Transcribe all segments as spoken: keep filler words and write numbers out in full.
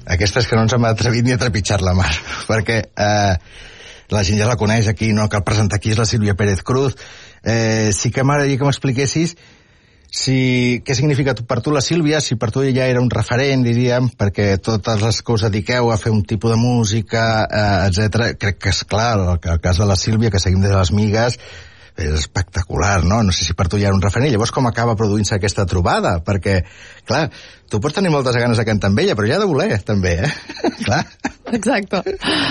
Aquesta és que no ens hem atrevit ni a trepitjar la mar, perquè eh, la gent ja la coneix aquí, no cal presentar aquí, és la Sílvia Pérez Cruz. Eh, sí que m'agradaria que m'expliquessis si, què significa per tu la Sílvia, si per tu ja era un referent, diríem, perquè totes les que us dediqueu a fer un tipus de música, eh, etcètera. Crec que és clar, el, el cas de la Sílvia, que seguim des de les Migues, és espectacular, no? No sé si per tu ja era un referent. Llavors, com acaba produint-se aquesta trobada? Perquè, clar, tu pots tenir moltes ganes de cantar amb ella, però ja de voler, també, eh? Clar. Exacte.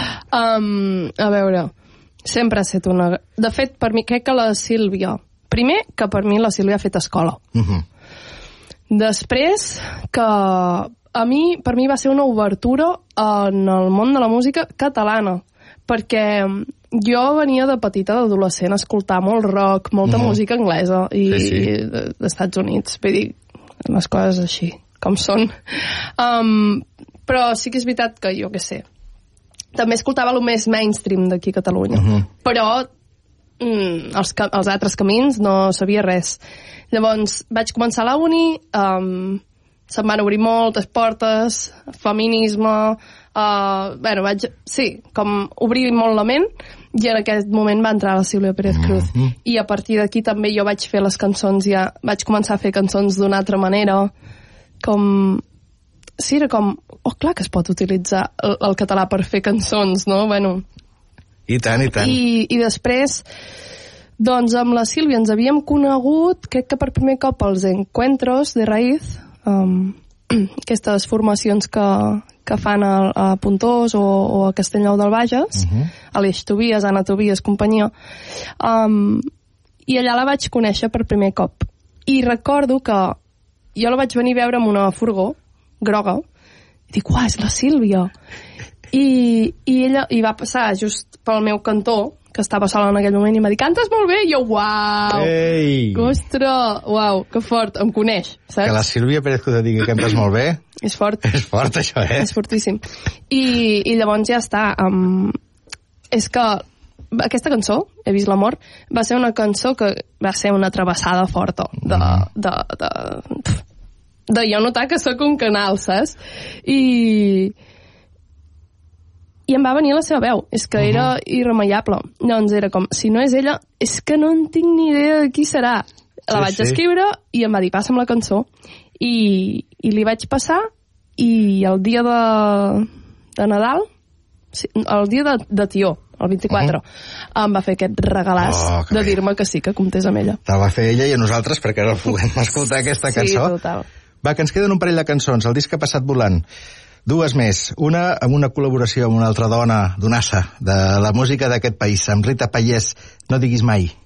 Um, a veure, sempre ha estat una... De fet, per mi, crec que la Sílvia... Primer, que per mi la Sílvia ha fet escola. Uh-huh. Després, que a mi, per mi va ser una obertura en el món de la música catalana, perquè jo venia de petita, d'adolescent, a escoltar molt rock, molta uh-huh. música anglesa i sí, sí. dels Estats Units. Vull dir, les coses així, com són. Um, però sí que és veritat que, jo què sé, també escoltava el més mainstream d'aquí a Catalunya. Uh-huh. Però mm, els, els altres camins no sabia res. Llavors vaig començar a la uni, um, se'm van obrir moltes portes, feminisme, uh, bueno, vaig, sí, com obrir molt la ment, i en aquest moment va entrar la Sílvia Pérez Cruz. Mm-hmm. I a partir d'aquí també jo vaig fer les cançons, ja vaig començar a fer cançons d'una altra manera, com... Sí, era com... Oh, clar que es pot utilitzar el, el català per fer cançons, no? Bueno... I tant, i tant. I, i després, doncs amb la Sílvia ens havíem conegut, crec que per primer cop als Encuentros de Raíz, um, aquestes formacions que, que fan a, a Pontós o, o a Castellnou del Bages, uh-huh. Aleix Tobias, Anna Tobias, companyia, um, i allà la vaig conèixer per primer cop. I recordo que jo la vaig venir a veure amb una furgó groga, i dic, uah, és la Sílvia. I, i ella hi va passar just pel meu cantó, que estava sola en aquell moment, i m'ha dit, cantes molt bé, i jo, uau, Ei. ostres, uau, que fort, em coneix, saps? Que la Sílvia Pérez que te digui que cantes molt bé, és fort. És fort, això, eh? És fortíssim. I, i llavors ja està. Um, és que aquesta cançó, He vist l'amor, va ser una cançó que va ser una travessada forta de... de, de, de, de jo notar que sóc un canal, saps? I... i em va venir la seva veu, és que era uh-huh. irremeiable. Llavors era com, si no és ella, és que no en tinc ni idea de qui serà. La sí, vaig sí. escriure i em va dir, passa'm la cançó. I, i li vaig passar, i el dia de, de Nadal, el dia de, de Tió, el vint-i-quatre, uh-huh. em va fer aquest regalàs oh, de dir-me que sí, que comptés amb ella. Te va fer ella i a nosaltres, perquè ara puguem escoltar aquesta cançó. Sí, total. Va, que ens queden un parell de cançons. El disc ha passat volant. Dues més. Una amb una col·laboració amb una altra dona, donassa, de la música d'aquest país, amb Rita Pallés, No diguis mai.